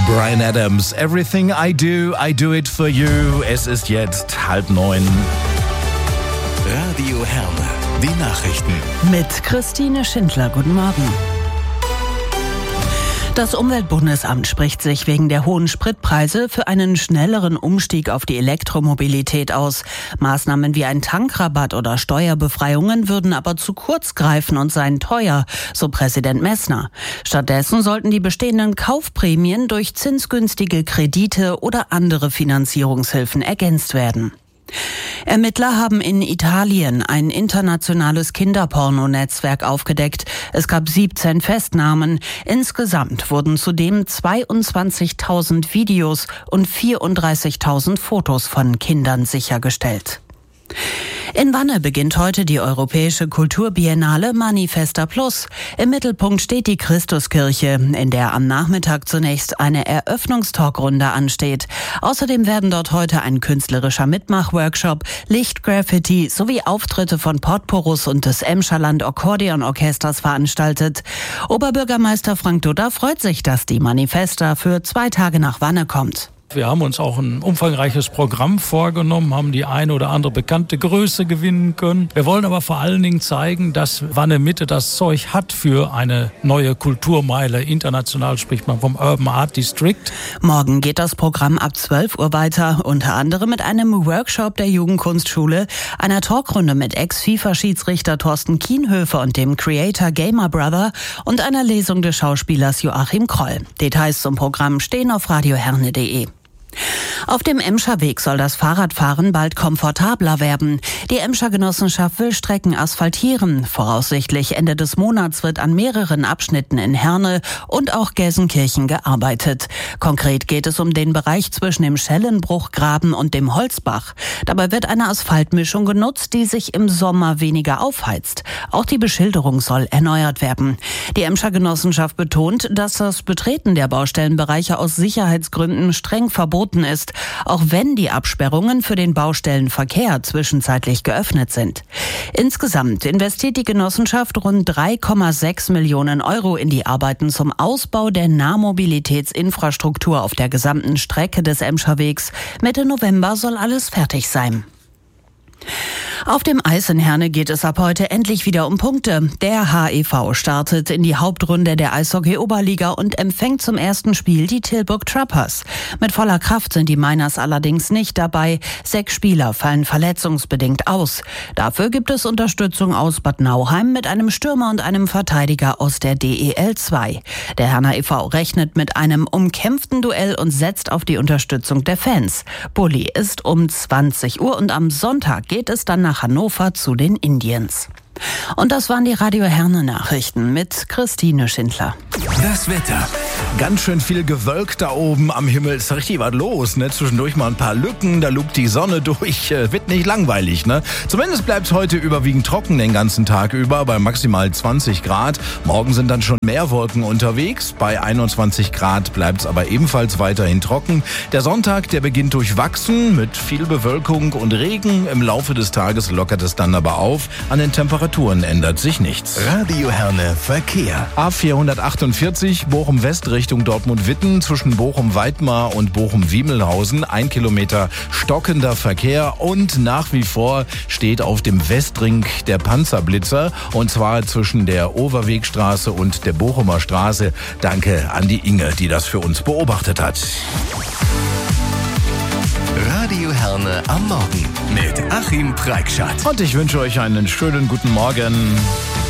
Bryan Adams, Everything I do it for you. Es ist jetzt 8:30. Radio Herne, die Nachrichten. Mit Christine Schindler, guten Morgen. Das Umweltbundesamt spricht sich wegen der hohen Spritpreise für einen schnelleren Umstieg auf die Elektromobilität aus. Maßnahmen wie ein Tankrabatt oder Steuerbefreiungen würden aber zu kurz greifen und seien teuer, so Präsident Messner. Stattdessen sollten die bestehenden Kaufprämien durch zinsgünstige Kredite oder andere Finanzierungshilfen ergänzt werden. Ermittler haben in Italien ein internationales Kinderpornonetzwerk aufgedeckt. Es gab 17 Festnahmen. Insgesamt wurden zudem 22.000 Videos und 34.000 Fotos von Kindern sichergestellt. In Wanne beginnt heute die Europäische Kulturbiennale Manifesta Plus. Im Mittelpunkt steht die Christuskirche, in der am Nachmittag zunächst eine Eröffnungstalkrunde ansteht. Außerdem werden dort heute ein künstlerischer Mitmachworkshop, Lichtgraffiti sowie Auftritte von Portporus und des Emscherland Akkordeonorchesters veranstaltet. Oberbürgermeister Frank Dudda freut sich, dass die Manifesta für 2 Tage nach Wanne kommt. Wir haben uns auch ein umfangreiches Programm vorgenommen, haben die eine oder andere bekannte Größe gewinnen können. Wir wollen aber vor allen Dingen zeigen, dass Wanne Mitte das Zeug hat für eine neue Kulturmeile. International spricht man vom Urban Art District. Morgen geht das Programm ab 12 Uhr weiter, unter anderem mit einem Workshop der Jugendkunstschule, einer Talkrunde mit Ex-FIFA-Schiedsrichter Thorsten Kienhöfer und dem Creator Gamer Brother und einer Lesung des Schauspielers Joachim Kroll. Details zum Programm stehen auf radioherne.de. Auf dem Emscher-Weg soll das Fahrradfahren bald komfortabler werden. Die Emscher Genossenschaft will Strecken asphaltieren. Voraussichtlich Ende des Monats wird an mehreren Abschnitten in Herne und auch Gelsenkirchen gearbeitet. Konkret geht es um den Bereich zwischen dem Schellenbruchgraben und dem Holzbach. Dabei wird eine Asphaltmischung genutzt, die sich im Sommer weniger aufheizt. Auch die Beschilderung soll erneuert werden. Die Emscher Genossenschaft betont, dass das Betreten der Baustellenbereiche aus Sicherheitsgründen streng verboten ist, auch wenn die Absperrungen für den Baustellenverkehr zwischenzeitlich geöffnet sind. Insgesamt investiert die Genossenschaft rund 3,6 Millionen Euro in die Arbeiten zum Ausbau der Nahmobilitätsinfrastruktur auf der gesamten Strecke des Emscherwegs. Mitte November soll alles fertig sein. Auf dem Eis in Herne geht es ab heute endlich wieder um Punkte. Der HEV startet in die Hauptrunde der Eishockey-Oberliga und empfängt zum ersten Spiel die Tilburg Trappers. Mit voller Kraft sind die Miners allerdings nicht dabei. 6 Spieler fallen verletzungsbedingt aus. Dafür gibt es Unterstützung aus Bad Nauheim mit einem Stürmer und einem Verteidiger aus der DEL 2. Der Herner e.V. rechnet mit einem umkämpften Duell und setzt auf die Unterstützung der Fans. Bulli ist um 20 Uhr und am Sonntag geht es dann nach Hannover zu den Indians. Und das waren die Radio Herne Nachrichten mit Christine Schindler. Das Wetter. Ganz schön viel gewölkt da oben am Himmel. Ist richtig was los, ne? Zwischendurch mal ein paar Lücken, da lugt die Sonne durch. Wird nicht langweilig, ne? Zumindest bleibt es heute überwiegend trocken den ganzen Tag über, bei maximal 20 Grad. Morgen sind dann schon mehr Wolken unterwegs. Bei 21 Grad bleibt es aber ebenfalls weiterhin trocken. Der Sonntag, der beginnt durchwachsen mit viel Bewölkung und Regen. Im Laufe des Tages lockert es dann aber auf. An den Temperaturen ändert sich nichts. Radio Herne Verkehr. A448 Bochum West Richtung Dortmund-Witten zwischen Bochum-Weidmar und Bochum-Wiemelhausen. 1 Kilometer stockender Verkehr und nach wie vor steht auf dem Westring der Panzerblitzer und zwar zwischen der Overwegstraße und der Bochumer Straße. Danke an die Inge, die das für uns beobachtet hat. Radio Herne am Morgen mit Achim Preikschat. Und ich wünsche euch einen schönen guten Morgen.